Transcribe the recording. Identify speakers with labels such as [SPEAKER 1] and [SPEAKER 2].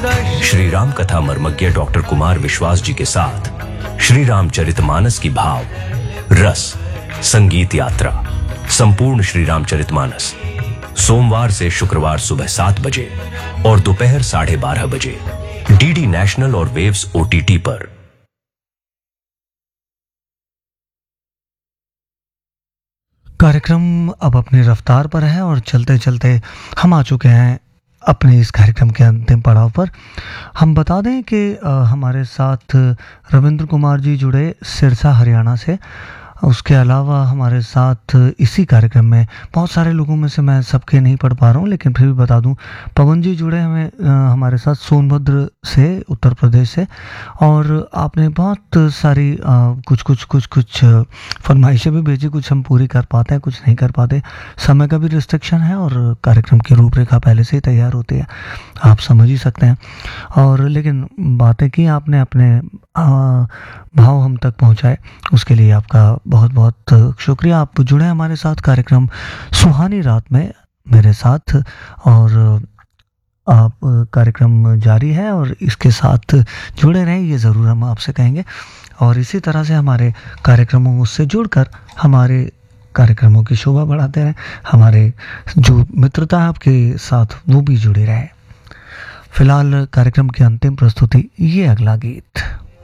[SPEAKER 1] श्री राम कथा मर्मज्ञ डॉक्टर कुमार विश्वास जी के साथ श्री रामचरितमानस की भाव रस संगीत यात्रा संपूर्ण श्री रामचरितमानस सोमवार से शुक्रवार सुबह 7 बजे और दोपहर 12:30 बजे डीडी नेशनल और वेव्स ओटीटी पर।
[SPEAKER 2] कार्यक्रम अब अपनी रफ्तार पर है और चलते चलते हम आ चुके हैं अपने इस कार्यक्रम के अंतिम पड़ाव पर। हम बता दें कि हमारे साथ रविंद्र कुमार जी जुड़े सिरसा हरियाणा से। उसके अलावा हमारे साथ इसी कार्यक्रम में बहुत सारे लोगों में से मैं सबके नहीं पढ़ पा रहा हूँ, लेकिन फिर भी बता दूँ, पवन जी जुड़े हमें हमारे साथ सोनभद्र से, उत्तर प्रदेश से। और आपने बहुत सारी कुछ फरमाइशें भी भेजी, कुछ हम पूरी कर पाते हैं, कुछ नहीं कर पाते। समय का भी रिस्ट्रिक्शन है और कार्यक्रम की रूपरेखा पहले से ही तैयार होती है, आप समझ ही सकते हैं। और लेकिन बातें की आपने, अपने भाव हम तक पहुँचाए, उसके लिए आपका बहुत बहुत शुक्रिया। आप जुड़े हमारे साथ कार्यक्रम सुहानी रात में मेरे साथ, और आप कार्यक्रम जारी है और इसके साथ जुड़े रहें, ये ज़रूर हम आपसे कहेंगे। और इसी तरह से हमारे कार्यक्रमों से जुड़कर हमारे कार्यक्रमों की शोभा बढ़ाते रहें, हमारे जो मित्रता है आपके साथ वो भी जुड़े रहे। फिलहाल कार्यक्रम की अंतिम प्रस्तुति, ये अगला गीत।